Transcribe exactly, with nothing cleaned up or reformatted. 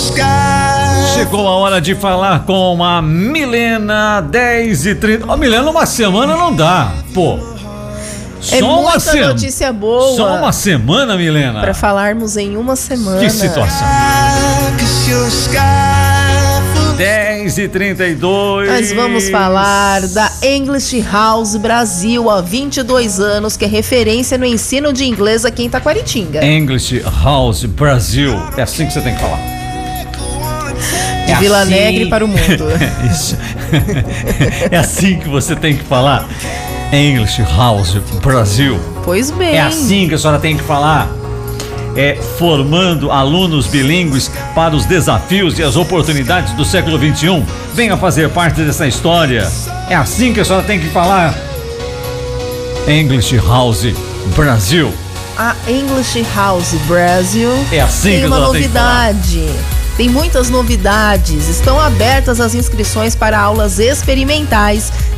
Chegou a hora de falar com a Milena, dez e trinta. Ó, oh, Milena, uma semana não dá, pô. É Só muita uma se... notícia boa. Só uma semana, Milena. Pra falarmos em uma semana. Que situação. dez e trinta e dois. Nós vamos falar da English House Brasil, há vinte e dois anos, que é referência no ensino de inglês aqui em Taquaritinga. English House Brasil. É assim que você tem que falar. De é Vila assim... Negre para o mundo. Isso. É assim que você tem que falar. English House Brasil. Pois bem. É assim que a senhora tem que falar. É formando alunos bilíngues para os desafios e as oportunidades do século vinte e um. Venha fazer parte dessa história. É assim que a senhora tem que falar. English House Brasil. A English House Brasil é assim tem que uma ela novidade. Tem, tem muitas novidades. Estão abertas as inscrições para aulas experimentais